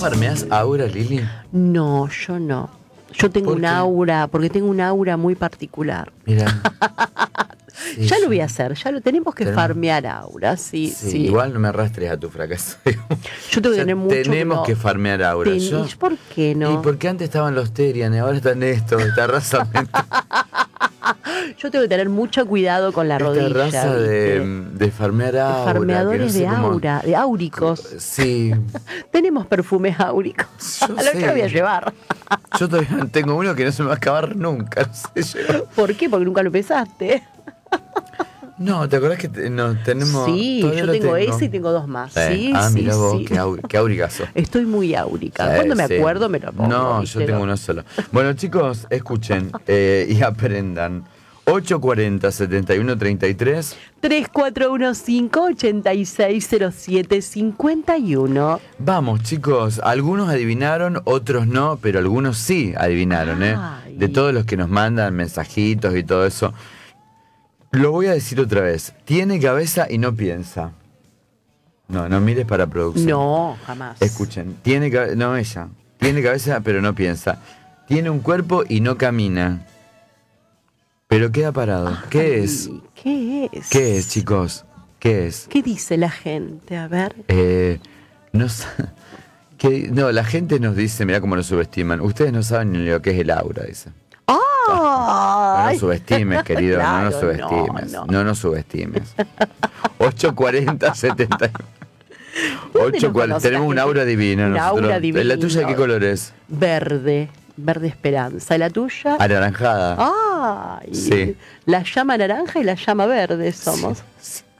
farmeás aura, Lili? No, yo no. Yo tengo un aura, porque tengo un aura muy particular. Mira. Sí, ya lo voy a hacer, ya lo tenemos que farmear aura, sí. Igual no me arrastres a tu fracaso. Yo tengo que tener mucho. Tenemos que farmear aura. ¿Por qué no? Y porque antes estaban los Terian y ahora están estos, esta raza. Yo tengo que tener mucho cuidado con la rodilla. Esta raza de farmear aura. De farmeadores de aura, de áuricos. Sí. Tenemos perfumes áuricos. Lo que voy a llevar. Yo todavía tengo uno que no se me va a acabar nunca. No sé yo. ¿Por qué? Porque nunca lo pensaste. No, ¿te acordás que tenemos? Sí, yo tengo ese y tengo 2 más. Sí, mira vos, qué auricazo. Estoy muy áurica. Cuando me acuerdo me lo pongo. No, yo tengo uno solo. Bueno, chicos, escuchen y aprendan. 840-7133 3415-860751. Vamos, chicos, algunos adivinaron, otros no, pero algunos sí adivinaron, de todos los que nos mandan mensajitos y todo eso. Lo voy a decir otra vez. Tiene cabeza y no piensa. No mires para producción. No, jamás. Escuchen, no ella. Tiene cabeza pero no piensa. Tiene un cuerpo y no camina. Pero queda parado. ¿Qué es? ¿Qué es? ¿Qué es, chicos? ¿Qué es? ¿Qué dice la gente? A ver. No, la gente nos dice, mirá cómo nos subestiman. Ustedes no saben ni lo que es el aura, dice. No nos subestimes, querido, claro, no nos subestimes. No nos subestimes. 840-70. Tenemos un aura divina nosotros. Aura divina. ¿La tuya qué color es? Verde esperanza. ¿Y la tuya? Anaranjada. Sí. La llama naranja y la llama verde somos. Sí.